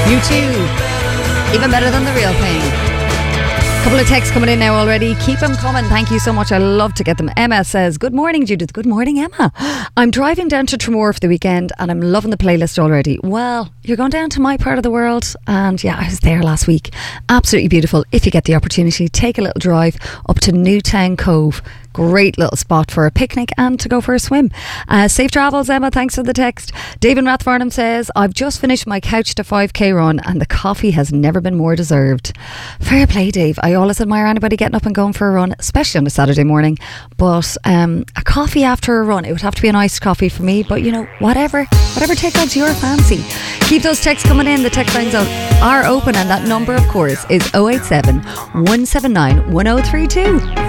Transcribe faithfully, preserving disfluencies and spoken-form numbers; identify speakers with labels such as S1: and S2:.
S1: You too. Even better than the real thing. Couple of texts coming in now already. Keep them coming. Thank you so much. I love to get them. Emma says, good morning, Judith. Good morning, Emma. I'm driving down to Tremor for the weekend and I'm loving the playlist already. Well, you're going down to my part of the world, and yeah, I was there last week. Absolutely beautiful. If you get the opportunity, take a little drive up to Newtown Cove. Great little spot for a picnic and to go for a swim. Uh, safe travels, Emma. Thanks for the text. David Rathfarnham says, I've just finished my couch to five K run and the coffee has never been more deserved. Fair play, Dave. I always admire anybody getting up and going for a run, especially on a Saturday morning. But um, a coffee after a run, it would have to be an iced coffee for me. But you know, whatever, whatever tickles your fancy. Keep those texts coming in. The text lines are open, and that number, of course, is oh eight seven, one seven nine, one oh three two.